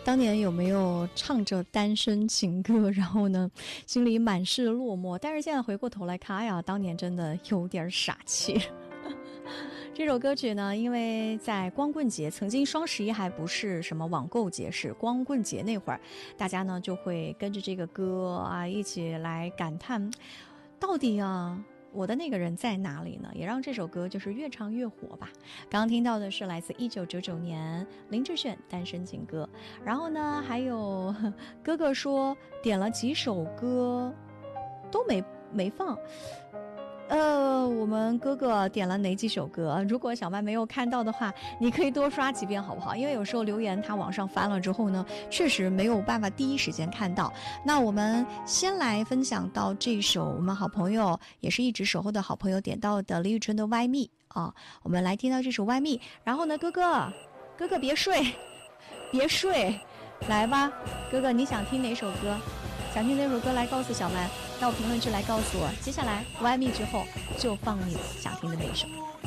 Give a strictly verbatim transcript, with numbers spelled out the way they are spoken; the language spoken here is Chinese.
当年有没有唱着单身情歌，然后呢，心里满是落寞？但是现在回过头来看，哎呀，当年真的有点傻气。这首歌曲呢，因为在光棍节，曾经双十一还不是什么网购节，是光棍节那会儿，大家呢就会跟着这个歌啊一起来感叹，到底啊我的那个人在哪里呢？也让这首歌就是越唱越火吧。刚刚听到的是来自一九九九年林志炫《单身情歌》，然后呢还有哥哥说点了几首歌都没没放。呃，我们哥哥点了哪几首歌？如果小曼没有看到的话，你可以多刷几遍好不好？因为有时候留言他往上翻了之后呢，确实没有办法第一时间看到。那我们先来分享到这首我们好朋友也是一直守候的好朋友点到的李宇春的《歪蜜》啊，我们来听到这首《歪蜜》。然后呢，哥哥，哥哥别睡，别睡，来吧，哥哥你想听哪首歌？想听哪首歌来告诉小曼，到评论区来告诉我。接下来歪蜜之后就放你想听的那一首。